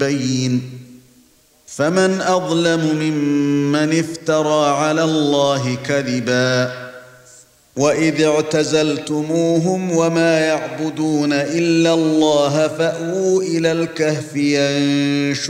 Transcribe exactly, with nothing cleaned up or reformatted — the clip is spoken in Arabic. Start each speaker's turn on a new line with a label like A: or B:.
A: بين فمن أظلم ممن افترى على الله كذبا وإذ اعتزلتموهم وما يعبدون إلا الله فأووا إلى الكهف ينشر